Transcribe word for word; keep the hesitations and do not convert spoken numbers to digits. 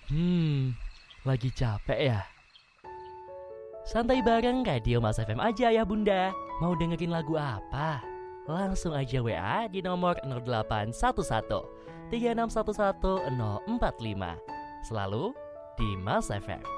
Hmm, lagi capek ya? Santai bareng Radio Mas F M aja ya bunda. Mau dengerin lagu apa? Langsung aja W A di nomor nol delapan satu satu tiga enam satu satu nol empat lima. Selalu di Mas F M.